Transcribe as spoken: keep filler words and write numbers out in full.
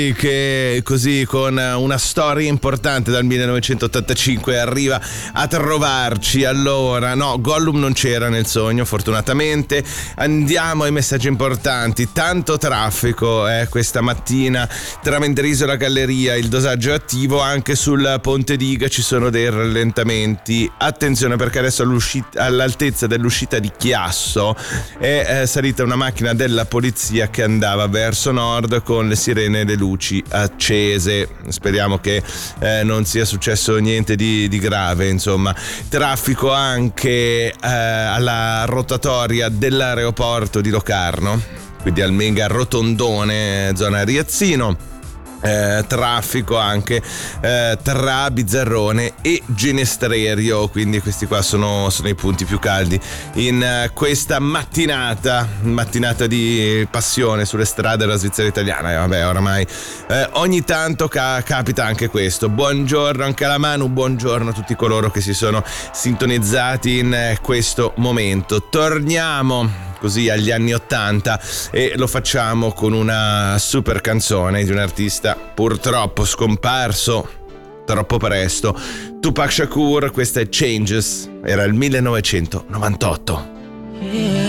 che così con una storia importante dal millenovecentottantacinque arriva a trovarci. Allora, no, Gollum non c'era nel sogno, fortunatamente. Andiamo ai messaggi importanti. Tanto traffico eh, questa mattina tra Mendrisio e Galleria, il dosaggio è attivo. Anche sul Ponte Diga ci sono dei rallentamenti. Attenzione, perché adesso all'altezza dell'uscita di Chiasso è eh, salita una macchina della polizia che andava verso nord con le sirene e le luci accese. Speriamo che eh, non sia successo niente di, di grave. Insomma, traffico anche eh, alla rotatoria dell'aeroporto di Locarno, quindi al mega rotondone zona Riazzino. Eh, traffico anche eh, tra Bizzarrone e Genestrerio, quindi questi qua sono, sono i punti più caldi in eh, questa mattinata mattinata di passione sulle strade della Svizzera italiana. E vabbè, oramai eh, ogni tanto ca- capita anche questo. Buongiorno anche alla Manu, buongiorno a tutti coloro che si sono sintonizzati in eh, questo momento. Torniamo così agli anni ottanta e lo facciamo con una super canzone di un artista purtroppo scomparso troppo presto, Tupac Shakur. Questa è Changes, era il millenovecentonovantotto. Yeah.